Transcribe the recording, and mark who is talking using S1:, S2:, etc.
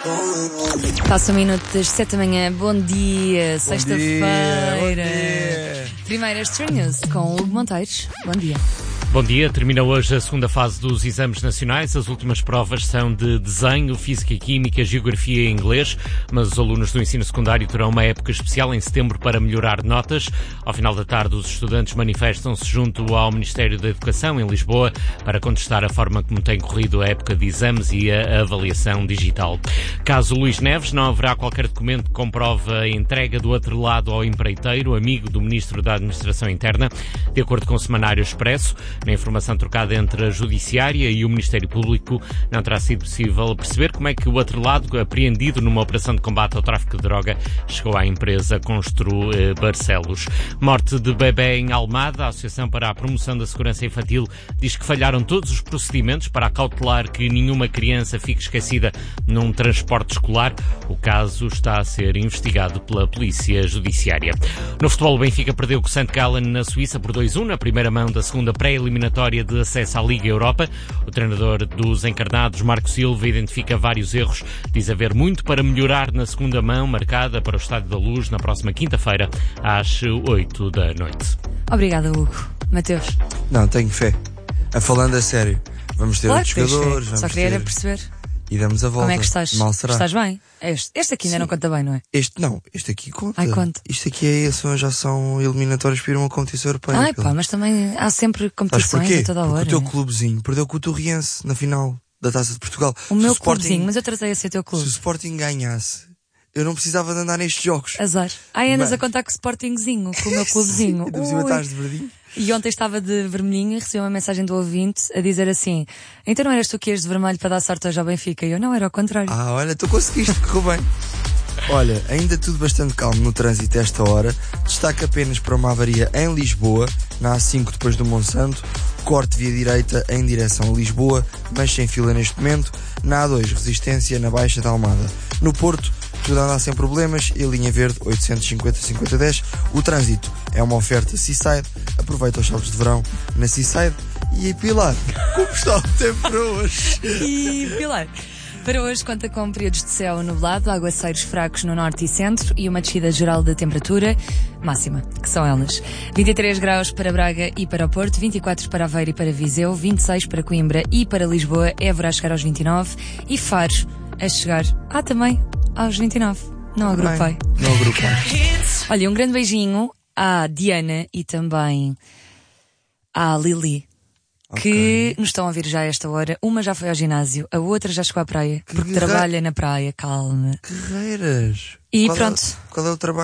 S1: Passa um minuto das 7 da manhã. Bom dia, sexta-feira.
S2: Bom dia.
S1: Primeiro Extra News com o Hugo Monteiros. Bom dia.
S3: Bom dia, termina hoje a segunda fase dos exames nacionais. As últimas provas são de desenho, física e química, geografia e inglês, mas os alunos do ensino secundário terão uma época especial em setembro para melhorar notas. Ao final da tarde, os estudantes manifestam-se junto ao Ministério da Educação, em Lisboa, para contestar a forma como tem corrido a época de exames e a avaliação digital. Caso Luís Neves, não haverá qualquer documento que comprove a entrega do atrelado ao empreiteiro, amigo do Ministro da Administração Interna, de acordo com o Semanário Expresso. Na informação trocada entre a Judiciária e o Ministério Público, não terá sido possível perceber como é que o atrelado, apreendido numa operação de combate ao tráfico de droga, chegou à empresa Constru Barcelos. Morte de bebé em Almada. A Associação para a Promoção da Segurança Infantil diz que falharam todos os procedimentos para acautelar que nenhuma criança fique esquecida num transporte escolar. O caso está a ser investigado pela Polícia Judiciária. No futebol, o Benfica perdeu com o St. Gallen na Suíça por 2-1 na primeira mão da segunda pré-eliminatória de acesso à Liga Europa. O treinador dos encarnados, Marco Silva, identifica vários erros. Diz haver muito para melhorar na segunda mão, marcada para o Estádio da Luz na próxima quinta-feira, às 8 da noite.
S1: Obrigada, Hugo. Mateus?
S2: Não, tenho fé. Falando a sério, vamos ter outros jogadores.
S1: Só queria era perceber.
S2: E damos a volta.
S1: Como é que estás?
S2: Mal será.
S1: Estás bem? Este aqui ainda não conta bem, não é?
S2: Este aqui conta.
S1: Ai, conta.
S2: Isto aqui já são eliminatórios para ir a uma competição europeia.
S1: Ai pá, mas também há sempre competições a toda a hora.
S2: Porque o teu clubezinho perdeu com o Torriense na final da Taça de Portugal.
S1: O meu clubezinho, mas eu tratei a ser teu clube.
S2: Se o Sporting ganhasse, eu não precisava de andar nestes jogos.
S1: Azar. Ai, andas a contar com o Sportingzinho, com o meu clubezinho.
S2: Sim, depois estás de verdinho.
S1: E ontem estava de vermelhinho e recebi uma mensagem do ouvinte a dizer assim: então não eras tu que ias de vermelho para dar sorte hoje ao Benfica? E eu não, era ao contrário.
S2: Olha, tu conseguiste, correu bem. Olha, ainda tudo bastante calmo no trânsito a esta hora. Destaque apenas para uma avaria em Lisboa, na A5 depois do Monsanto. Corte via direita em direção a Lisboa, mas sem fila neste momento. Na A2, resistência na Baixa da Almada. No Porto, tudo anda sem problemas e a linha verde 850-5010. O trânsito é uma oferta Seaside. Aproveita os saltos de verão na Seaside. E Pilar, como está o tempo para hoje?
S1: E Pilar, para hoje conta com períodos de céu nublado, aguaceiros fracos no norte e centro e uma descida geral da temperatura máxima, que são elas: 23 graus para Braga e para o Porto, 24 para Aveiro e para Viseu, 26 para Coimbra e para Lisboa, Évora a chegar aos 29 e Faro a chegar também aos 29. Não agrupei.
S2: Não agrupei.
S1: Olha, um grande beijinho à Diana e também à Lili, que nos estão a ouvir já a esta hora. Uma já foi ao ginásio, a outra já chegou à praia, porque trabalha na praia. Calma.
S2: Guerreiras.
S1: E pronto.
S2: Qual é o trabalho?